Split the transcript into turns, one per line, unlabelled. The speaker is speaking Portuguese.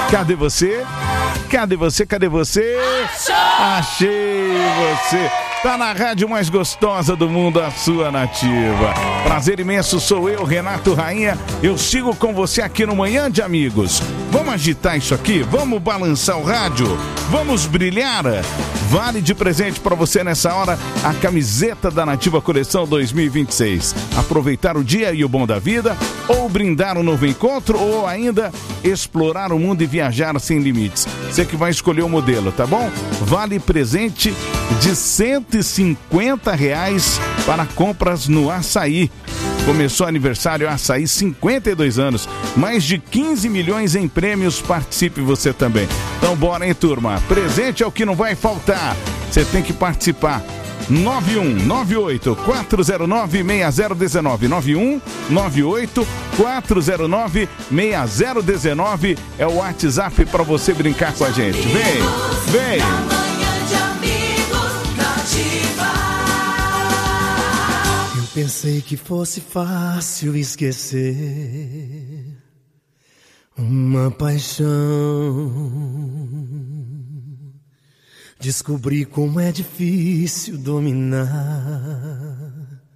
Cadê você? Cadê você? Cadê você? Achei você! Tá na rádio mais gostosa do mundo, a sua Nativa. Prazer imenso, sou eu, Renato Rainha. Eu sigo com você aqui no Manhã de Amigos. Vamos agitar isso aqui? Vamos balançar o rádio? Vamos brilhar? Vale de presente para você nessa hora a camiseta da Nativa Coleção 2026. Aproveitar o dia e o bom da vida, ou brindar um novo encontro, ou ainda explorar o mundo e viajar sem limites. Você que vai escolher o modelo, tá bom? Vale presente de R$150 para compras no Açaí. Começou aniversário Açaí, 52 anos, mais de 15 milhões em prêmios, participe você também. Então bora, hein, turma? Presente é o que não vai faltar, você tem que participar. 9198-409-6019, 9198-409-6019 é o WhatsApp para você brincar com a gente. Vem, vem!
Pensei que fosse fácil esquecer uma paixão. Descobri como é difícil dominar